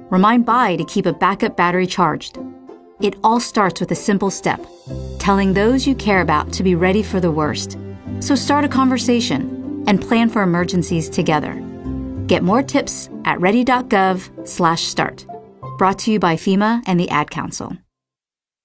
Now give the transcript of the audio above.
Remind Bai to keep a backup battery charged. It all starts with a simple step, telling those you care about to be ready for the worst. So start a conversation and plan for emergencies together. Get more tips at ready.gov/start. Brought to you by FEMA and the Ad Council.